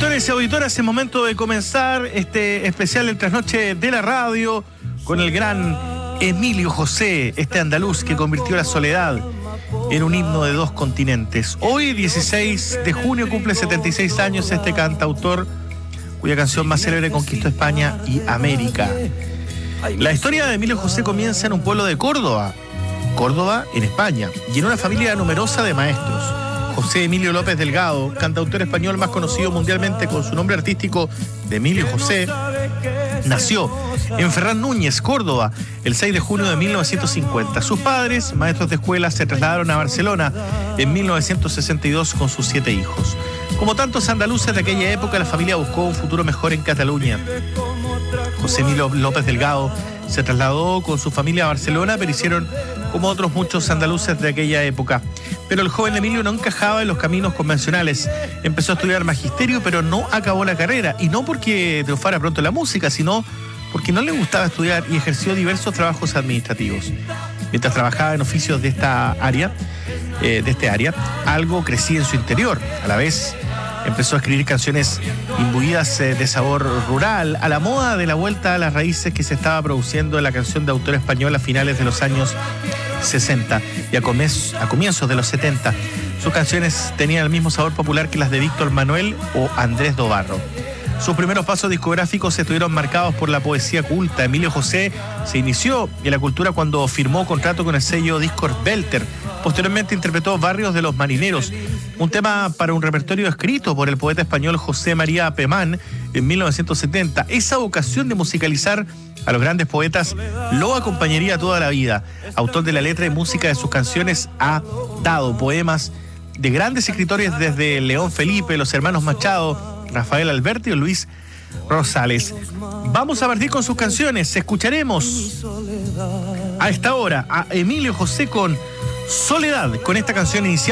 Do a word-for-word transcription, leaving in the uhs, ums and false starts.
Auditores y auditoras, es momento de comenzar este especial del Trasnoche de la Radio con el gran Emilio José, este andaluz que convirtió la soledad en un himno de dos continentes. Hoy, dieciséis de junio, cumple setenta y seis años este cantautor cuya canción más célebre conquistó España y América. La historia de Emilio José comienza en un pueblo de Córdoba, Córdoba en España, y en una familia numerosa de maestros. José Emilio López Delgado, cantautor español más conocido mundialmente con su nombre artístico de Emilio José, nació en Ferran Núñez, Córdoba, el seis de junio de mil novecientos cincuenta. Sus padres, maestros de escuela, se trasladaron a Barcelona en mil novecientos sesenta y dos con sus siete hijos. Como tantos andaluces de aquella época, la familia buscó un futuro mejor en Cataluña. José Emilio López Delgado se trasladó con su familia a Barcelona, pero hicieron como otros muchos andaluces de aquella época. Pero el joven Emilio no encajaba en los caminos convencionales. Empezó a estudiar magisterio, pero no acabó la carrera. Y no porque triunfara pronto la música, sino porque no le gustaba estudiar y ejerció diversos trabajos administrativos. Mientras trabajaba en oficios de esta área, eh, de este área, algo crecía en su interior. A la vez empezó a escribir canciones imbuidas eh, de sabor rural, a la moda de la vuelta a las raíces que se estaba produciendo en la canción de autor español a finales de los años sesenta y a, comienz, a comienzos de los setenta. Sus canciones tenían el mismo sabor popular que las de Víctor Manuel o Andrés Dobarro. Sus primeros pasos discográficos estuvieron marcados por la poesía culta. Emilio José se inició en la cultura cuando firmó contrato con el sello Discos Belter. Posteriormente interpretó Barrios de los Marineros, un tema para un repertorio escrito por el poeta español José María Pemán en mil novecientos setenta. Esa vocación de musicalizar a los grandes poetas lo acompañaría toda la vida. Autor de la letra y música de sus canciones, ha dado poemas de grandes escritores desde León Felipe, los hermanos Machado, Rafael Alberti o Luis Rosales. Vamos a partir con sus canciones. Escucharemos a esta hora a Emilio José con Soledad, con esta canción inicial